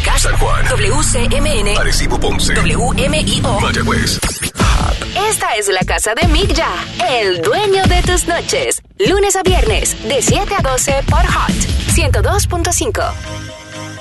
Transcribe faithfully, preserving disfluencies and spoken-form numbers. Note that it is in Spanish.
Maracas, San Juan, W C M N, Arecibo, Ponce, W M I O, Mayagüez. Esta es la casa de Mick Ya, el dueño de tus noches. Lunes a viernes, de siete a doce por Hot ciento dos punto cinco.